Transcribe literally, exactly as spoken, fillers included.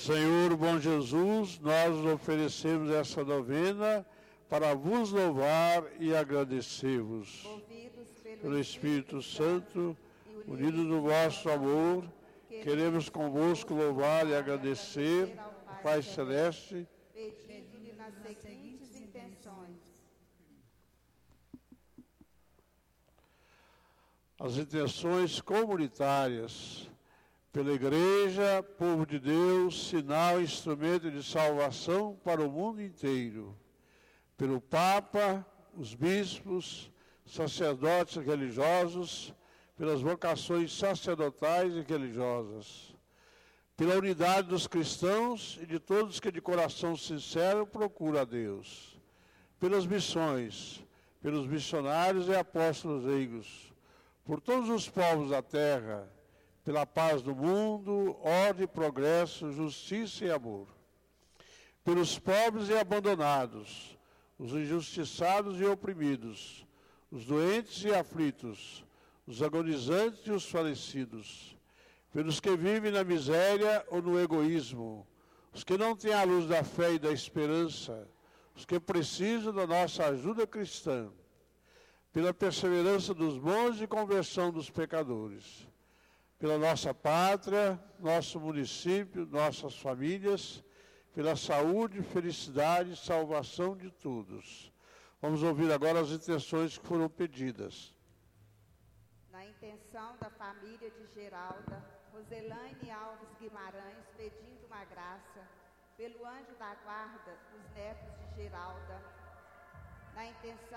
Senhor bom Jesus, nós oferecemos essa novena para vos louvar e agradecer-vos. Pelo Espírito Santo, unidos no vosso amor, queremos convosco louvar e agradecer o Pai Celeste, pedindo-lhe nas seguintes intenções. as intenções comunitárias, pela Igreja, povo de Deus, sinal e instrumento de salvação para o mundo inteiro, pelo Papa, os bispos, sacerdotes religiosos, pelas vocações sacerdotais e religiosas, pela unidade dos cristãos e de todos que de coração sincero procuram a Deus, pelas missões, pelos missionários e apóstolos leigos, por todos os povos da terra, pela paz do mundo, ordem, progresso, justiça e amor, pelos pobres e abandonados, os injustiçados e oprimidos, os doentes e aflitos, os agonizantes e os falecidos, pelos que vivem na miséria ou no egoísmo, os que não têm a luz da fé e da esperança, os que precisam da nossa ajuda cristã, pela perseverança dos bons e conversão dos pecadores, pela nossa pátria, nosso município, nossas famílias, pela saúde, felicidade e salvação de todos. Vamos ouvir agora as intenções que foram pedidas. Na intenção da família de Geralda, Roselaine Alves Guimarães, pedindo uma graça, pelo anjo da guarda dos netos de Geralda. Na intenção